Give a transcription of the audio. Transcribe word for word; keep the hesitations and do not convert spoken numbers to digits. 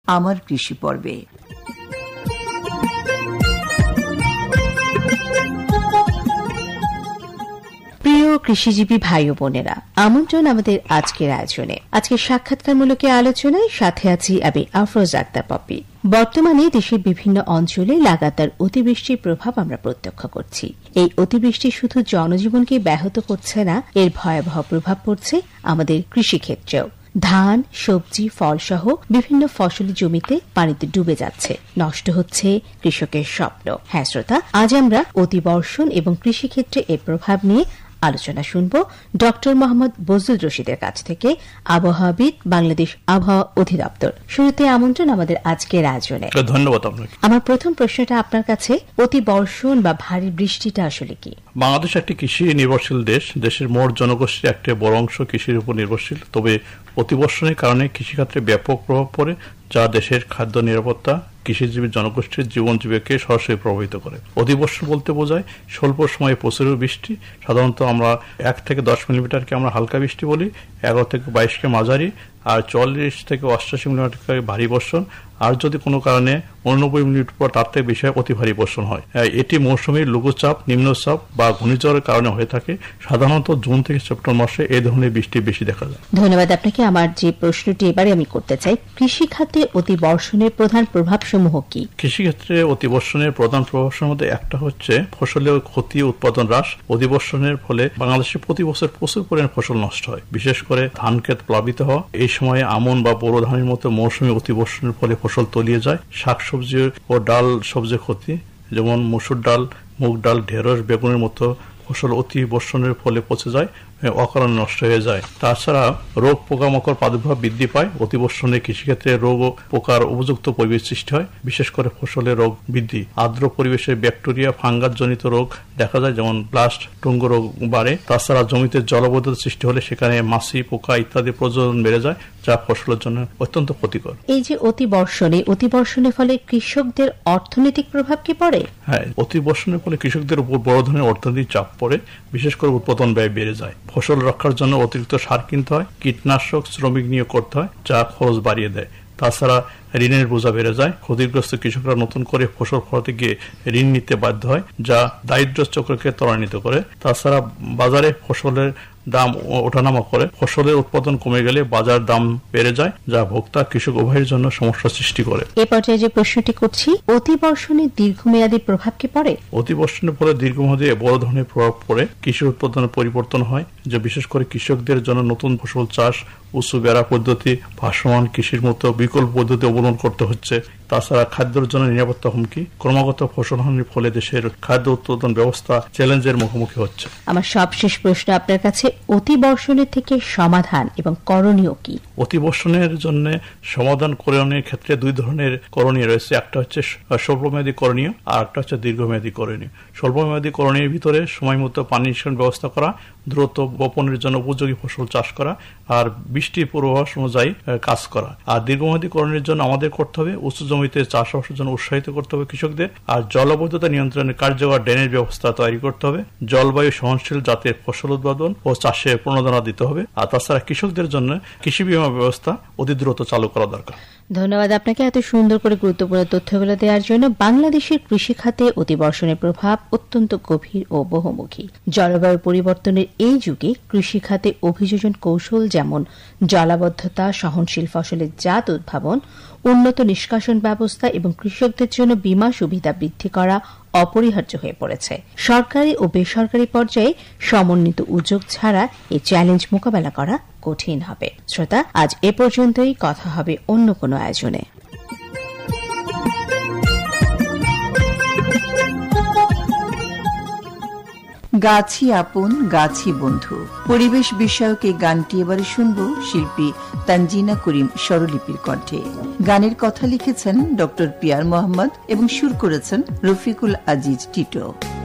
আমার কৃষি পর্বে। প্রিয় কৃষিজীবী ভাই ও বোনেরা, আমন্ত্রণ আমাদের আজকের আয়োজনে। আজকের সাক্ষাৎকারমূলক আলোচনায় সাথে আছি আমি আফরোজ আক্তার পপি। বর্তমানে দেশের বিভিন্ন অঞ্চলে লাগাতার অতিবৃষ্টির প্রভাব আমরা প্রত্যক্ষ করছি। এই অতিবৃষ্টি শুধু জনজীবনকে ব্যাহত করছে না, এর ভয়াবহ প্রভাব পড়ছে আমাদের কৃষিক্ষেত্রেও। ধান, সবজি, ফলসহ বিভিন্ন ফসলি জমিতে পানিতে ডুবে যাচ্ছে, নষ্ট হচ্ছে কৃষকের স্বপ্ন। হ্যাঁ শ্রোতা, আজ আমরা অতিবর্ষণ এবং কৃষিক্ষেত্রে এর প্রভাব নিয়ে আলোচনা শুনব ডক্টর মোহাম্মদ বজলুর রশিদের কাছ থেকে, আবহাওয়াবিদ, বাংলাদেশ আবহাওয়া অধিদপ্তর। শুরুতে আমন্ত্রণ আমাদের আজকের আয়োজনে। ধন্যবাদ আপনাকে। আমার প্রথম প্রশ্নটা আপনার কাছে, অতিবর্ষণ বা ভারী বৃষ্টিটা আসলে কি? বাংলাদেশ একটি কৃষি নির্ভরশীল দেশ। দেশের মোট জনগোষ্ঠীর একটা বড় অংশ কৃষির উপর নির্ভরশীল। তবে অতিবর্ষণের কারণে কৃষিক্ষেত্রে ব্যাপক প্রভাব পড়ে, যা দেশের খাদ্য নিরাপত্তা, কৃষিজীবী জনগোষ্ঠীর জীবন জীবিকাকে সরাসরি প্রভাবিত করে। অতিবর্ষণ বলতে বোঝায় স্বল্প সময়ে প্রচুর বৃষ্টি। সাধারণত আমরা এক থেকে দশ মিলিমিটারকে আমরা হালকা বৃষ্টি বলি, এগারো থেকে বাইশকে মাঝারি, আর চল্লিশ থেকে অষ্টাশি মিলিমিটারকে ভারী বর্ষণ, আর যদি কোনো কারণে উননব্বই মিনিট পর তার থেকে বেশি অতি ভারী বর্ষণ হয়। এটি মৌসুমী লঘুচাপ, নিম্নচাপ বা ঘূর্ণিঝড়ের কারণে হয়ে থাকে। সাধারণত জুন থেকে সেপ্টেম্বর মাসে এই ধরনের বৃষ্টি বেশি দেখা যায়। ধন্যবাদ আপনাকে। আমার যে প্রশ্নটি এবারে আমি করতে চাই, কৃষিখাতে অতিবর্ষণের প্রধান প্রভাব সমূহ কি? কৃষিক্ষেত্রে অতিবর্ষণের প্রধান প্রভাবের মধ্যে একটা হচ্ছে ফসলের ক্ষতি, উৎপাদন হ্রাস। অতিবর্ষণের ফলে বাংলাদেশে প্রতি বছর প্রচুর পরিমাণে ফসল নষ্ট হয়, বিশেষ করে ধান ক্ষেত প্লাবিত হওয়া। এই সময়ে আমন বা বোরো ধানের মতো মৌসুমী অতিবর্ষণের ফলে ফসল তলিয়ে যায়। শাকসবজি ও ডাল সবজির ক্ষতি, যেমন মসুর ডাল, মুগ ডাল, ঢেঁড়স, বেগুনের মতো ফসল অতি বর্ষণের ফলে পচে যায়, অকারণে নষ্ট হয়ে যায়। তাছাড়া রোগ পোকামাকড় প্রাদুর্ভাব বৃদ্ধি পায়। অতিবর্ষণে কৃষিক্ষেত্রে রোগ ও পোকার উপযুক্ত পরিবেশ সৃষ্টি হয়, বিশেষ করে ফসলের রোগ বৃদ্ধি। আর্দ্র পরিবেশে ব্যাকটেরিয়া, ফাঙ্গাস জনিত রোগ দেখা যায়, যেমন ব্লাস্ট, ডেঙ্গু রোগ বাড়ে। তাছাড়া জমিতে জলবদ্ধতা সৃষ্টি হলে সেখানে মাছি, পোকা ইত্যাদি প্রজনন বেড়ে যায়, যা ফসলের জন্য অত্যন্ত ক্ষতিকর। এই যে অতিবর্ষণে অতিবর্ষণের ফলে কৃষকদের অর্থনৈতিক প্রভাব কি পড়ে? হ্যাঁ, অতিবর্ষণের ফলে কৃষকদের উপর বড় ধরনের অর্থনৈতিক চাপ পড়ে, বিশেষ করে উৎপাদন ব্যয় বেড়ে যায়। ফসল রক্ষার জন্য অতিরিক্ত সার কিনতে হয়, কীটনাশক, শ্রমিক নিয়োগ করতে হয়, যা খরচ বাড়িয়ে দেয়। তাছাড়া ঋণের বোঝা বেড়ে যায়। ক্ষতিগ্রস্ত কৃষকরা নতুন করে ফসল ফলাতে গিয়ে ঋণ নিতে বাধ্য হয়, যা দারিদ্র্য চক্রকে ত্বরান্বিত করে। তাছাড়া বাজারে ফসলের দাম ওঠানামা করে। ফসলের উৎপাদন কমে গেলে বাজার দাম বেড়ে যায়, যা ভোক্তা, কৃষক উভয়ের জন্য সমস্যা সৃষ্টি করে। এ পর্যায়ে যে প্রশ্নটি করছি, অতিবর্ষণের দীর্ঘমেয়াদী প্রভাব কি পড়ে? অতিবর্ষণের ফলে দীর্ঘমেয়াদী বড় ধরনের প্রভাব পড়ে। কৃষি উৎপাদনের পরিবর্তন হয়, যা বিশেষ করে কৃষকদের জন্য নতুন ফসল চাষ, উঁচু বেড়া পদ্ধতি, ভাসমান কৃষির মতো বিকল্প পদ্ধতি অবলম্বন করতে হচ্ছে। তাছাড়া খাদ্যের জন্য নিরাপত্তা হুমকি। ক্রমাগত ফসল হানির ফলে দেশের খাদ্য উৎপাদন ব্যবস্থা চ্যালেঞ্জের মুখোমুখি হচ্ছে। আমার সবশেষ প্রশ্ন আপনার কাছে, অতিবর্ষণের থেকে সমাধান এবং করণীয় কি? অতিবর্ষণের জন্য সমাধান করণীয় ক্ষেত্রে দুই ধরনের করণীয় রয়েছে। একটা হচ্ছে স্বল্পমেয়াদী করণীয়, আর একটা হচ্ছে দীর্ঘমেয়াদী করণীয়। স্বল্পমেয়াদী করণীর ভিতরে সময় মতো পানি নিষ্কাশন ব্যবস্থা করা, দ্রুত বপনের জন্য উপযোগী ফসল চাষ করা, আর বৃষ্টির পূর্বাভাস অনুযায়ী কাজ করা। আর দীর্ঘমেয়াদী করণের জন্য আমাদের করতে হবে উঁচু জমিতে চাষাবাসের জন্য উৎসাহিত করতে হবে কৃষকদের, আর জলবদ্ধতা নিয়ন্ত্রণের কার্যকর ড্রেনেজ ব্যবস্থা তৈরি করতে হবে। জলবায়ু সহনশীল জাতের ফসল উৎপাদন ও চাষে প্রণোদনা দিতে হবে। আর তাছাড়া কৃষকদের জন্য কৃষি বীমা ব্যবস্থা অতি দ্রুত চালু করা দরকার। ধন্যবাদ আপনাকে এত সুন্দর করে গুরুত্বপূর্ণ তথ্যগুলো দেওয়ার জন্য। বাংলাদেশের কৃষিখাতে অতিবর্ষণের প্রভাব অত্যন্ত গভীর ও বহুমুখী। জলবায়ু পরিবর্তনের এই যুগে কৃষিখাতে অভিযোজন কৌশল যেমন জলাবদ্ধতা, সহনশীল ফসলের জাত উদ্ভাবন, উন্নত নিষ্কাশন ব্যবস্থা এবং কৃষকদের জন্য বীমা সুবিধা বৃদ্ধি করা অপরিহার্য হয়ে পড়েছে। সরকারি ও বেসরকারি পর্যায়ে সমন্বিত উদ্যোগ ছাড়া এই চ্যালেঞ্জ মোকাবেলা করা কঠিন হবে। শ্রোতা, আজ এ পর্যন্তই। কথা হবে অন্য কোনো আয়োজনে। গাছি আপন, গাছি বন্ধু, পরিবেশ বিষয়ক এই গানটি এবারে শুনব শিল্পী তানজিনা করিম স্বরলিপির কণ্ঠে। গানের কথা লিখেছেন ডক্টর পিয়ার মোহাম্মদ এবং সুর করেছেন রফিকুল আজিজ টিটো।